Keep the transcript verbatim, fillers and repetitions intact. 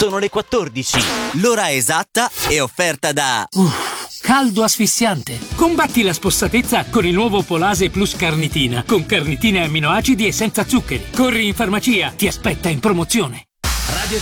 Sono le quattordici, l'ora esatta è offerta da... Uff, caldo asfissiante. Combatti la spossatezza con il nuovo Polase Plus Carnitina, con carnitine e amminoacidi e senza zuccheri. Corri in farmacia, ti aspetta in promozione. Radio